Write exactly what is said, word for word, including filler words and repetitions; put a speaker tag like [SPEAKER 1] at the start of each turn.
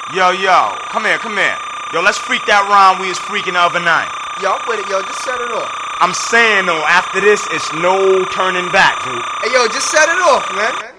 [SPEAKER 1] Yo, yo, come here, come here. Yo, let's freak that rhyme we was freaking the other night.
[SPEAKER 2] Yo, I'm with it, yo. Just set it off.
[SPEAKER 1] I'm saying, though, after this, it's no turning back, dude.
[SPEAKER 2] Hey, yo, just set it off, man.